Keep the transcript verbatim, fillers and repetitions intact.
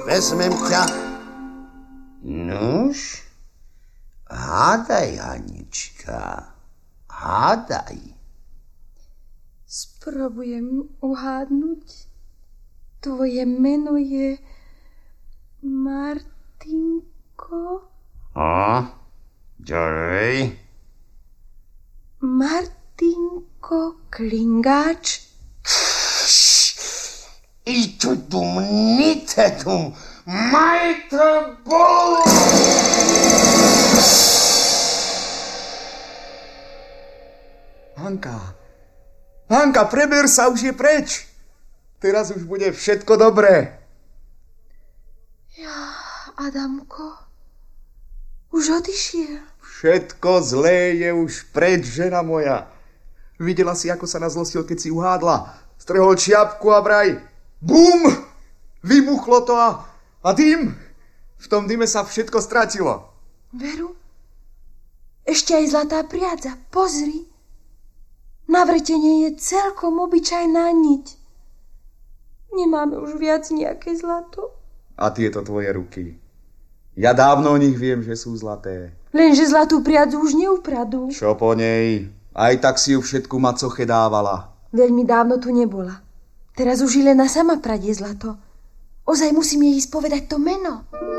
vezmem ťa. Nuž, hádaj, Hanička, hádaj. Spróbujem uhádnuť. Tvoje meno je Martinko? A, ďalej. Martinko Klingáč? I tu dum nitetum majte bol! Hanka, Hanka, preber sa, už je preč. Teraz už bude všetko dobré. Ja, Adamko, už odišiel. Všetko zlé je už preč, žena moja. Videla si, ako sa nazlostil, keď si uhádla. Strhol čiapku a vraj. Bum! Vybuchlo to a, a dym. V tom dyme sa všetko stratilo. Veru, ešte aj zlatá priadza, pozri. Na vretenie je celkom obyčajná niť. Nemáme už viac nejaké zlato. A tieto tvoje ruky. Ja dávno o nich viem, že sú zlaté. Lenže zlatú priadzu už neupradú. Čo po nej? Aj tak si ju všetku macoche dávala. Veľmi dávno tu nebola. Teraz už i len sama pradie zlato. Ozaj musím jej spovedať to meno.